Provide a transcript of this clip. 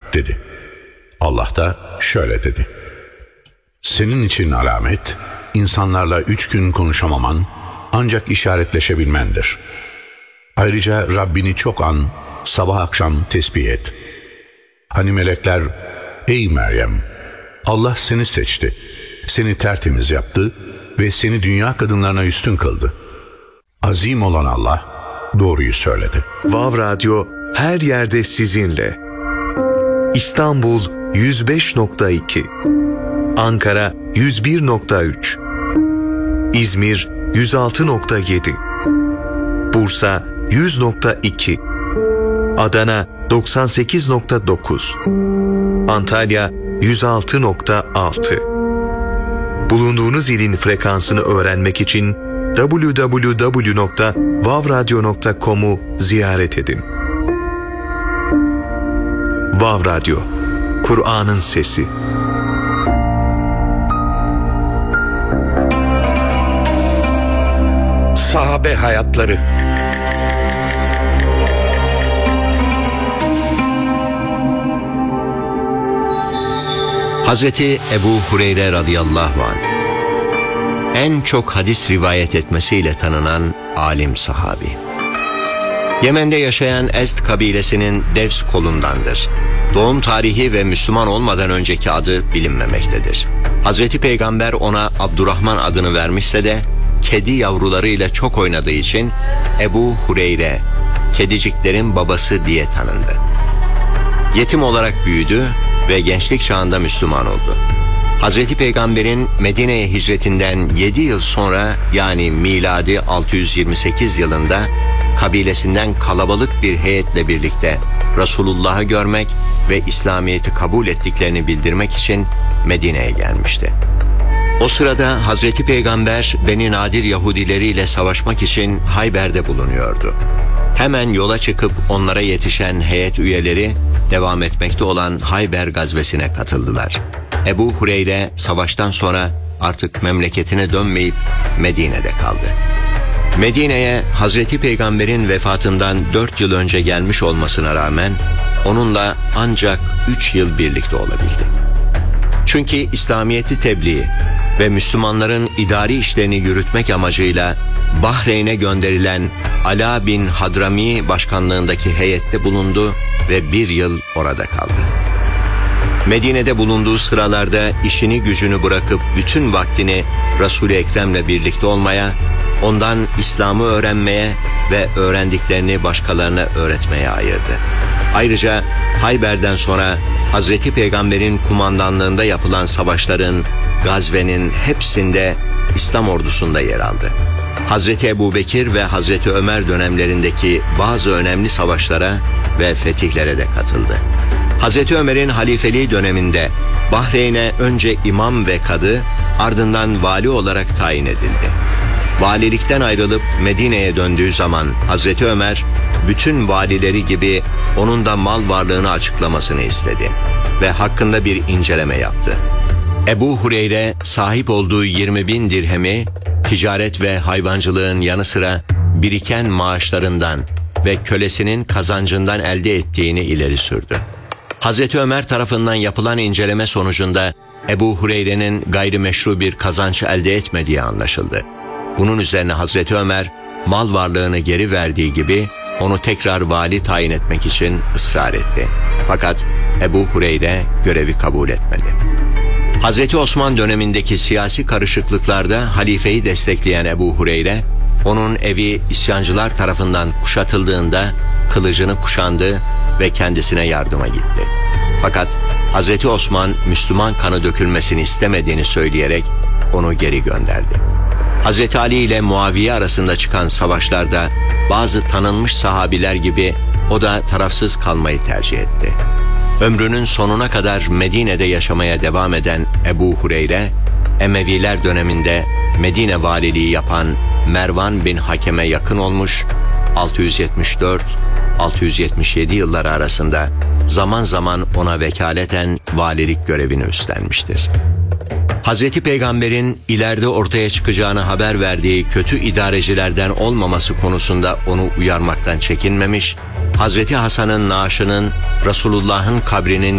dedi. Allah da şöyle dedi: senin için alamet, insanlarla 3 gün konuşamaman, ancak işaretleşebilmendir. Ayrıca Rabbini çok an, sabah akşam tesbih et. Hani melekler, ey Meryem, Allah seni seçti, seni tertemiz yaptı ve seni dünya kadınlarına üstün kıldı. Azim olan Allah doğruyu söyledi. Vav Radyo her yerde sizinle. İstanbul 105.2, Ankara 101.3, İzmir 106.7, Bursa 100.2, Adana 98.9, Antalya 106.6. Bulunduğunuz ilin frekansını öğrenmek için www.vavradyo.com'u ziyaret edin. Vav Radyo, Kur'an'ın sesi. Sahabe hayatları. Hazreti Ebu Hureyre radıyallahu anh, en çok hadis rivayet etmesiyle tanınan alim sahabi. Yemen'de yaşayan Ezd kabilesinin Devs kolundandır. Doğum tarihi ve Müslüman olmadan önceki adı bilinmemektedir. Hazreti Peygamber ona Abdurrahman adını vermişse de kedi yavrularıyla çok oynadığı için Ebu Hureyre, kediciklerin babası diye tanındı. Yetim olarak büyüdü ve gençlik çağında Müslüman oldu. Hazreti Peygamber'in Medine'ye hicretinden 7 yıl sonra, yani miladi 628 yılında kabilesinden kalabalık bir heyetle birlikte Resulullah'ı görmek ve İslamiyet'i kabul ettiklerini bildirmek için Medine'ye gelmişti. O sırada Hazreti Peygamber Beni Nadir Yahudileriyle savaşmak için Hayber'de bulunuyordu. Hemen yola çıkıp onlara yetişen heyet üyeleri devam etmekte olan Hayber gazvesine katıldılar. Ebu Hureyre savaştan sonra artık memleketine dönmeyip Medine'de kaldı. Medine'ye Hazreti Peygamber'in vefatından 4 yıl önce gelmiş olmasına rağmen onunla ancak 3 yıl birlikte olabildi. Çünkü İslamiyet'i tebliğ ve Müslümanların idari işlerini yürütmek amacıyla Bahreyn'e gönderilen Ala bin Hadrami başkanlığındaki heyette bulundu ve 1 yıl orada kaldı. Medine'de bulunduğu sıralarda işini gücünü bırakıp bütün vaktini Resul-i Ekrem'le birlikte olmaya, ondan İslam'ı öğrenmeye ve öğrendiklerini başkalarına öğretmeye ayırdı. Ayrıca Hayber'den sonra Hazreti Peygamber'in kumandanlığında yapılan savaşların, gazvenin hepsinde İslam ordusunda yer aldı. Hazreti Ebubekir ve Hazreti Ömer dönemlerindeki bazı önemli savaşlara ve fetihlere de katıldı. Hazreti Ömer'in halifeliği döneminde Bahreyn'e önce imam ve kadı, ardından vali olarak tayin edildi. Valilikten ayrılıp Medine'ye döndüğü zaman Hazreti Ömer, bütün valileri gibi onun da mal varlığını açıklamasını istedi ve hakkında bir inceleme yaptı. Ebu Hureyre sahip olduğu 20.000 dirhemi ticaret ve hayvancılığın yanı sıra biriken maaşlarından ve kölesinin kazancından elde ettiğini ileri sürdü. Hazreti Ömer tarafından yapılan inceleme sonucunda Ebu Hureyre'nin gayrimeşru bir kazanç elde etmediği anlaşıldı. Bunun üzerine Hazreti Ömer mal varlığını geri verdiği gibi onu tekrar vali tayin etmek için ısrar etti. Fakat Ebu Hureyre görevi kabul etmedi. Hazreti Osman dönemindeki siyasi karışıklıklarda halifeyi destekleyen Ebu Hureyre, onun evi isyancılar tarafından kuşatıldığında kılıcını kuşandı ve kendisine yardıma gitti. Fakat Hazreti Osman Müslüman kanı dökülmesini istemediğini söyleyerek onu geri gönderdi. Hazreti Ali ile Muaviye arasında çıkan savaşlarda bazı tanınmış sahabiler gibi o da tarafsız kalmayı tercih etti. Ömrünün sonuna kadar Medine'de yaşamaya devam eden Ebu Hureyre, Emeviler döneminde Medine valiliği yapan Mervan bin Hakem'e yakın olmuş, 674-677 yılları arasında zaman zaman ona vekaleten valilik görevini üstlenmiştir. Hazreti Peygamber'in ileride ortaya çıkacağını haber verdiği kötü idarecilerden olmaması konusunda onu uyarmaktan çekinmemiş, Hazreti Hasan'ın naaşının Resulullah'ın kabrinin